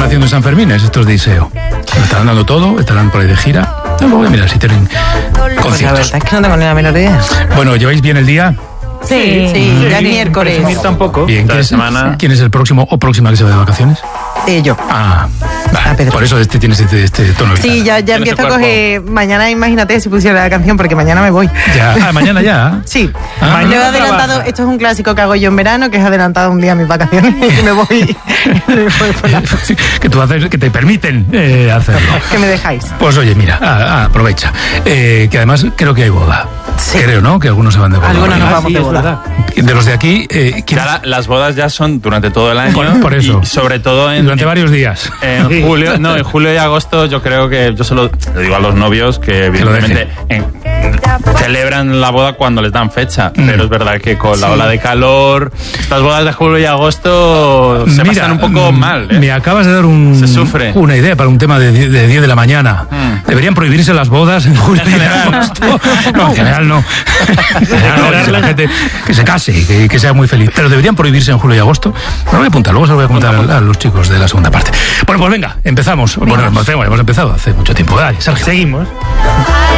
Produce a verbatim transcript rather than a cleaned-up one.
haciendo en San Fermines estos de I S E O? Lo estarán dando todo, estarán por ahí de gira. No, voy a mirar si tienen conciertos. Pues la verdad es que no tengo ni la menor idea. Bueno, ¿lleváis bien el día? Sí, sí, sí, ya es miércoles. Tampoco. Bien, ¿quién es, semana... ¿quién es el próximo o próxima que se va de vacaciones? Eh, yo. Ah, vale, Ah, por eso este tienes este, este tono. Sí, ya, ya empiezo a coger. Mañana, imagínate si pusiera la canción, porque mañana me voy. Ya, ah, mañana ya. Sí, Ah, me he adelantado. trabaja. Esto es un clásico que hago yo en verano, que es adelantado un día mis vacaciones y me voy. me voy por la- Sí, que tú haces, que te permiten eh, hacerlo. que me dejáis. Pues oye, mira, ah, ah, aprovecha. Eh, que además creo que hay boda. Sí. Creo, ¿no? Que algunos se van de boda. Algunos nos Ah, vamos sí, de es boda. verdad. De los de aquí, eh, ¿quién- Ya la- las bodas ya son durante todo el año. Por- por eso. Y sobre todo en, durante varios días. en julio, no, en julio y agosto yo creo que yo solo le digo a los novios que evidentemente en- celebran la boda cuando les dan fecha, Mm. pero es verdad que con la Sí. ola de calor, estas bodas de julio y agosto se Mira, pasan un poco mm, mal. ¿eh? Me acabas de dar un, Se sufre. una idea para un tema de, die- de diez de la mañana. Mm. Deberían prohibirse las bodas en julio En y general. agosto. No, en general no. En general no, que se- la gente que se case y que, que sea muy feliz. Pero deberían prohibirse en julio y agosto. Me lo voy a apuntar, luego se lo voy a contar a, a los chicos de la segunda parte. Bueno, pues venga, empezamos. Bueno, hemos, hemos empezado hace mucho tiempo. Dale, Sergio. Seguimos. I